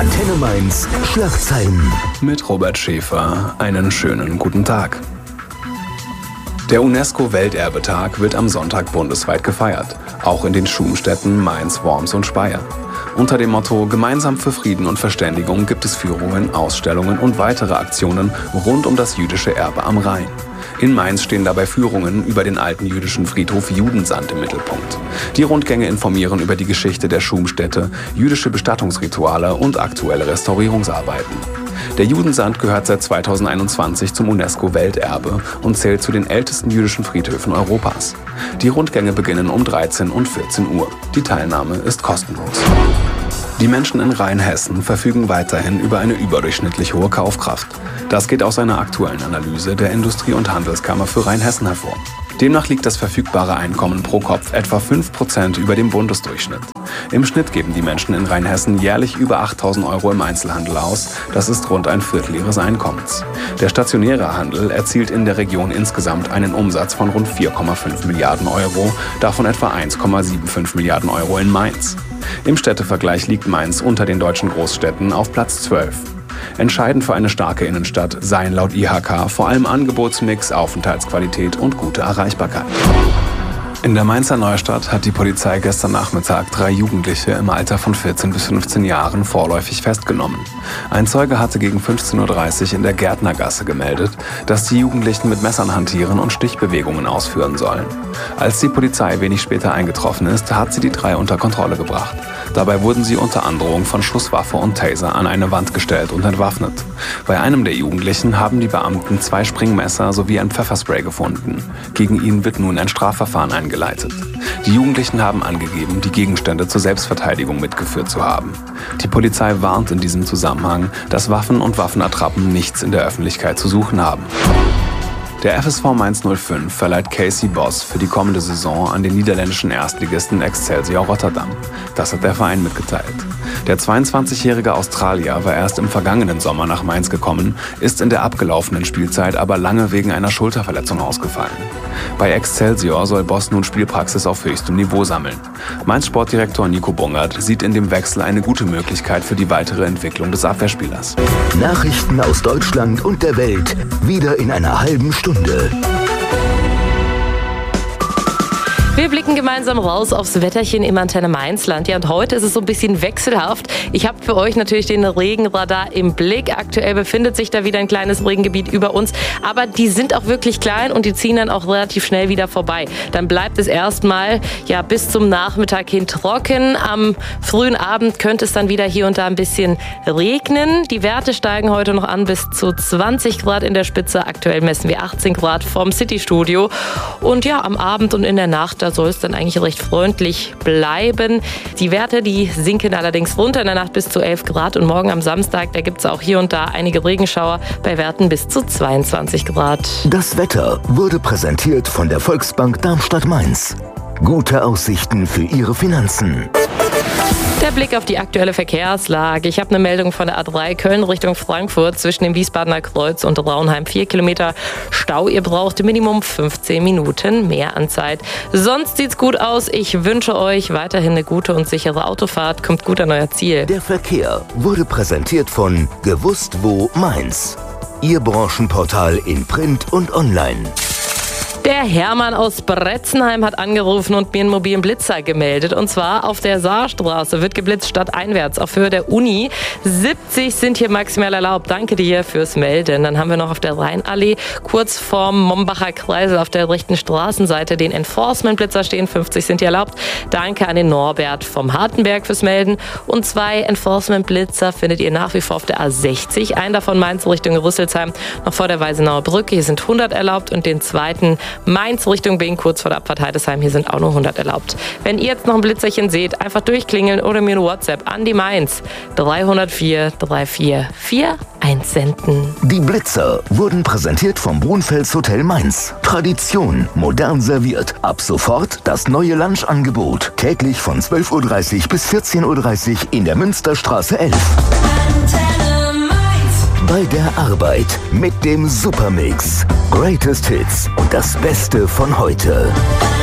Antenne Mainz Schlagzeilen. Mit Robert Schäfer einen schönen guten Tag. Der UNESCO-Welterbetag wird am Sonntag bundesweit gefeiert, auch in den Schumstädten Mainz, Worms und Speyer. Unter dem Motto Gemeinsam für Frieden und Verständigung gibt es Führungen, Ausstellungen und weitere Aktionen rund um das jüdische Erbe am Rhein. In Mainz stehen dabei Führungen über den alten jüdischen Friedhof Judensand im Mittelpunkt. Die Rundgänge informieren über die Geschichte der Schumstätte, jüdische Bestattungsrituale und aktuelle Restaurierungsarbeiten. Der Judensand gehört seit 2021 zum UNESCO-Welterbe und zählt zu den ältesten jüdischen Friedhöfen Europas. Die Rundgänge beginnen um 13 und 14 Uhr. Die Teilnahme ist kostenlos. Die Menschen in Rheinhessen verfügen weiterhin über eine überdurchschnittlich hohe Kaufkraft. Das geht aus einer aktuellen Analyse der Industrie- und Handelskammer für Rheinhessen hervor. Demnach liegt das verfügbare Einkommen pro Kopf etwa 5% über dem Bundesdurchschnitt. Im Schnitt geben die Menschen in Rheinhessen jährlich über 8.000 € im Einzelhandel aus. Das ist rund ein Viertel ihres Einkommens. Der stationäre Handel erzielt in der Region insgesamt einen Umsatz von rund 4,5 Milliarden €, davon etwa 1,75 Milliarden € in Mainz. Im Städtevergleich liegt Mainz unter den deutschen Großstädten auf Platz 12. Entscheidend für eine starke Innenstadt seien laut IHK vor allem Angebotsmix, Aufenthaltsqualität und gute Erreichbarkeit. In der Mainzer Neustadt hat die Polizei gestern Nachmittag 3 Jugendliche im Alter von 14 bis 15 Jahren vorläufig festgenommen. Ein Zeuge hatte gegen 15:30 Uhr in der Gärtnergasse gemeldet, dass die Jugendlichen mit Messern hantieren und Stichbewegungen ausführen sollen. Als die Polizei wenig später eingetroffen ist, hat sie die 3 unter Kontrolle gebracht. Dabei wurden sie unter Androhung von Schusswaffe und Taser an eine Wand gestellt und entwaffnet. Bei einem der Jugendlichen haben die Beamten 2 Springmesser sowie ein Pfefferspray gefunden. Gegen ihn wird nun ein Strafverfahren eingeleitet. Die Jugendlichen haben angegeben, die Gegenstände zur Selbstverteidigung mitgeführt zu haben. Die Polizei warnt in diesem Zusammenhang, dass Waffen und Waffenattrappen nichts in der Öffentlichkeit zu suchen haben. Der FSV Mainz 05 verleiht Casey Boss für die kommende Saison an den niederländischen Erstligisten Excelsior Rotterdam. Das hat der Verein mitgeteilt. Der 22-jährige Australier war erst im vergangenen Sommer nach Mainz gekommen, ist in der abgelaufenen Spielzeit aber lange wegen einer Schulterverletzung ausgefallen. Bei Excelsior soll Boss nun Spielpraxis auf höchstem Niveau sammeln. Mainz-Sportdirektor Nico Bungert sieht in dem Wechsel eine gute Möglichkeit für die weitere Entwicklung des Abwehrspielers. Nachrichten aus Deutschland und der Welt, wieder in einer halben Stunde. Wir blicken gemeinsam raus aufs Wetterchen im Antenne Mainzland. Ja, und heute ist es so ein bisschen wechselhaft. Ich habe für euch natürlich den Regenradar im Blick. Aktuell befindet sich da wieder ein kleines Regengebiet über uns. Aber die sind auch wirklich klein und die ziehen dann auch relativ schnell wieder vorbei. Dann bleibt es erstmal bis zum Nachmittag hin trocken. Am frühen Abend könnte es dann wieder hier und da ein bisschen regnen. Die Werte steigen heute noch an bis zu 20 Grad in der Spitze. Aktuell messen wir 18 Grad vom Citystudio. Und ja, am Abend und in der Nacht, da soll es dann eigentlich recht freundlich bleiben. Die Werte, die sinken allerdings runter in der Nacht bis zu 11 Grad. Und morgen am Samstag, da gibt es auch hier und da einige Regenschauer bei Werten bis zu 22 Grad. Das Wetter wurde präsentiert von der Volksbank Darmstadt-Mainz. Gute Aussichten für Ihre Finanzen. Der Blick auf die aktuelle Verkehrslage. Ich habe eine Meldung von der A3 Köln Richtung Frankfurt zwischen dem Wiesbadener Kreuz und Raunheim. 4 Kilometer Stau. Ihr braucht Minimum 15 Minuten mehr an Zeit. Sonst sieht's gut aus. Ich wünsche euch weiterhin eine gute und sichere Autofahrt. Kommt gut an euer Ziel. Der Verkehr wurde präsentiert von Gewusst wo Mainz. Ihr Branchenportal in Print und Online. Der Hermann aus Bretzenheim hat angerufen und mir einen mobilen Blitzer gemeldet. Und zwar auf der Saarstraße wird geblitzt stadteinwärts auf Höhe der Uni. 70 sind hier maximal erlaubt. Danke dir fürs Melden. Dann haben wir noch auf der Rheinallee kurz vorm Mombacher Kreisel auf der rechten Straßenseite den Enforcement-Blitzer stehen. 50 sind hier erlaubt. Danke an den Norbert vom Hartenberg fürs Melden. Und 2 Enforcement-Blitzer findet ihr nach wie vor auf der A60. Einen davon Mainz Richtung Rüsselsheim noch vor der Weisenauer Brücke. Hier sind 100 erlaubt und den zweiten Mainz Richtung Bing, kurz vor der Abfahrt Heidesheim. Hier sind auch nur 100 erlaubt. Wenn ihr jetzt noch ein Blitzerchen seht, einfach durchklingeln oder mir eine WhatsApp an die Mainz 304 344 einsenden. Die Blitzer wurden präsentiert vom Brunfels Hotel Mainz. Tradition, modern serviert. Ab sofort das neue Lunchangebot. Täglich von 12:30 Uhr bis 14:30 Uhr in der Münsterstraße 11. Bei der Arbeit mit dem Supermix. Greatest Hits und das Beste von heute.